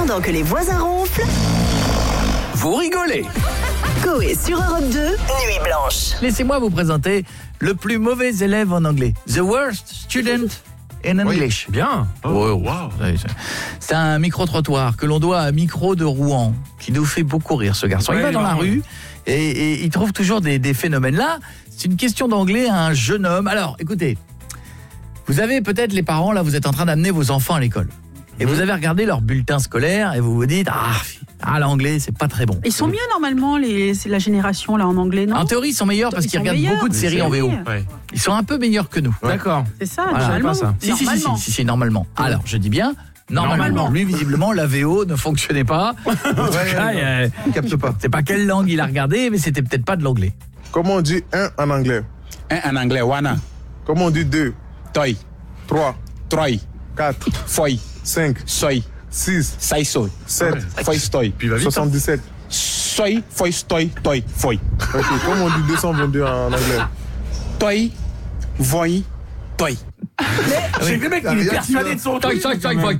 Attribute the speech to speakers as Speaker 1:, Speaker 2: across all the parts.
Speaker 1: Pendant que les voisins ronflent,
Speaker 2: Vous rigolez.
Speaker 1: Coé sur Europe 2, Nuit Blanche.
Speaker 3: Laissez-moi vous présenter le plus mauvais élève en anglais. The worst student in English.
Speaker 2: Bien.
Speaker 3: Wow. C'est un micro-trottoir que l'on doit à Micro de Rouen, qui nous fait beaucoup rire, ce garçon. Il va dans la rue et il trouve toujours des phénomènes. Là, c'est une question d'anglais à un jeune homme. Alors, écoutez, vous avez peut-être les parents, là, vous êtes en train d'amener vos enfants à l'école. Et vous avez regardé leur bulletin scolaire et vous vous dites, l'anglais, c'est pas très bon.
Speaker 4: Ils sont mieux normalement, c'est la génération là en anglais, non?
Speaker 3: En théorie, ils sont meilleurs parce qu'ils regardent beaucoup de séries en VO.
Speaker 2: Ouais.
Speaker 3: Ils sont un peu meilleurs que nous.
Speaker 2: D'accord.
Speaker 4: C'est ça,
Speaker 3: Voilà,
Speaker 4: normalement.
Speaker 2: pas ça.
Speaker 3: Si, normalement. Alors, je dis bien normalement. Lui, visiblement, la VO ne fonctionnait pas. En tout cas,
Speaker 5: Il capte pas.
Speaker 3: c'est pas quelle langue il a regardé, mais c'était peut-être pas de l'anglais.
Speaker 5: Comment on dit un en anglais?
Speaker 6: Un en anglais, wana.
Speaker 5: Comment on dit deux?
Speaker 6: Toy.
Speaker 5: 3,
Speaker 6: Troy.
Speaker 5: 4,
Speaker 6: Foy.
Speaker 5: 5,
Speaker 6: Soy.
Speaker 5: 6,
Speaker 6: Saisoy.
Speaker 5: 7,
Speaker 6: Foy stoy.
Speaker 2: Puis il va vite.
Speaker 5: 77.
Speaker 6: Soy. Foy stoy. Toy. Foy.
Speaker 5: Ok, comment on dit 222 en anglais?
Speaker 6: Toy. Voy. Toy.
Speaker 2: C'est que le mec, il est persuadé de son truc.
Speaker 3: T'as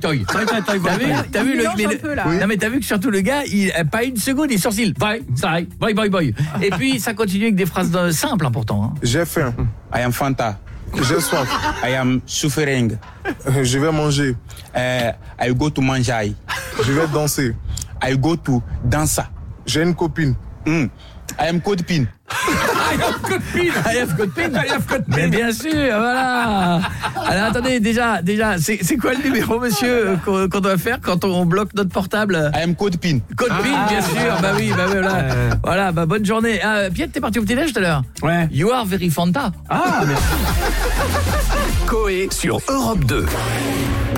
Speaker 3: vu
Speaker 4: mélange
Speaker 3: le
Speaker 4: un peu, là.
Speaker 3: Non mais t'as vu que surtout le gars, il pas une seconde, il sortit. Boy. Et puis ça continue avec des phrases simples pourtant. Hein.
Speaker 5: J'ai faim.
Speaker 6: I am Fanta.
Speaker 5: J'ai soif.
Speaker 6: I am suffering.
Speaker 5: Je vais manger.
Speaker 6: I go to manjai.
Speaker 5: Je vais danser.
Speaker 6: I go to dansa.
Speaker 5: J'ai une copine.
Speaker 6: I am code pin.
Speaker 3: I have got pin. Mais bien sûr, voilà. Alors attendez, déjà, c'est quoi le numéro, monsieur, qu'on doit faire quand on bloque notre portable?
Speaker 6: I am code pin.
Speaker 3: Code PIN, bien sûr. Bah oui, voilà. Bonne journée. Pierre, t'es parti au petit-déj tout à l'heure?
Speaker 2: Ouais.
Speaker 3: You are very Fanta.
Speaker 2: Ah, mais... Coé sur Europe 2.